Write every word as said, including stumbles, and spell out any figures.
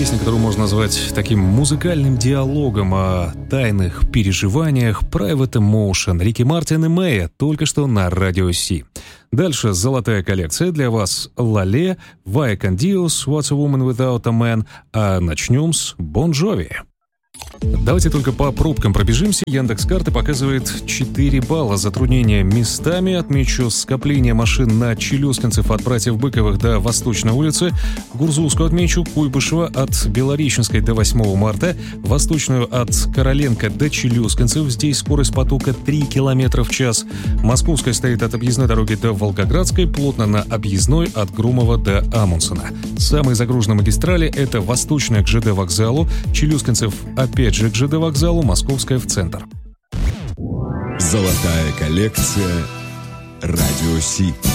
песня, которую можно назвать таким музыкальным диалогом о тайных переживаниях. Private Emotion, Рики Мартин и Мэя, только что на Радио Си. Дальше золотая коллекция для вас. Лале, Вая Кандиос, What's a Woman Without a Man. А начнем с Бон Джови. Давайте только по пробкам пробежимся. Яндекс.Карты показывает четыре балла. Затруднения местами. Отмечу скопление машин на Челюскинцев от братьев Быковых до Восточной улицы. Гурзувскую отмечу, Куйбышева от Белореченской до восьмого марта. Восточную от Короленко до Челюскинцев. Здесь скорость потока три километра в час. Московская стоит от объездной дороги до Волгоградской. Плотно на объездной от Грумова до Амундсена. Самые загруженные магистрали — это Восточная к ЖД вокзалу, Челюскинцев опять же к ЖД вокзалу, Московская в центр. Золотая коллекция Радио Си.